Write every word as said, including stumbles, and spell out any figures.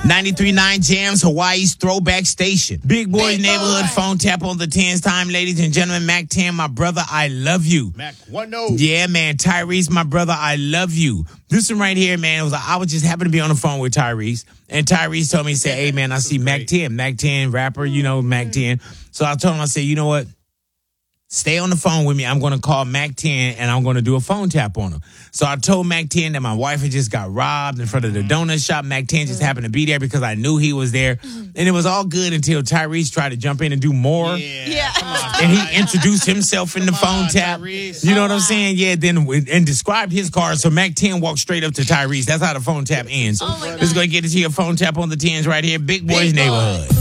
ninety-three point nine Jams, Hawaii's throwback station. Big Boy's Big Neighborhood Boy. phone tap on the tens time, ladies and gentlemen. Mac ten, my brother, I love you. Mac one oh. Yeah, man. Tyrese, my brother, I love you. This one right here, man, it was like, I was just happened to be on the phone with Tyrese, and Tyrese told me, he said, hey, man, I see Mac ten. Mac ten, rapper, you know, Mac ten. So I told him, I said, you know what? Stay on the phone with me. I'm going to call Mac ten, and I'm going to do a phone tap on him. So I told Mac ten that my wife had just got robbed in front of the donut shop. Mac ten just happened to be there because I knew he was there. And it was all good until Tyrese tried to jump in and do more. Yeah. Yeah. Come on. And he introduced himself in the Come phone on, tap. Tyrese. You know what I'm saying? Yeah, then and described his car. So Mac ten walked straight up to Tyrese. That's how the phone tap ends. Oh my Let's go get into your phone tap on the tens right here. Big Boy's Big Boy. Neighborhood.